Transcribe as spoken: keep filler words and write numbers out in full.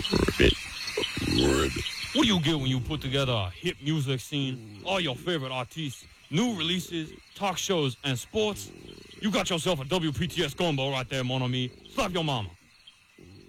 Ribbit. Ribbit. What do you get when you put together a hit music scene, all your favorite artists, new releases, talk shows, and sports? You got yourself a W P T S combo right there, mon ami. Slap your mama.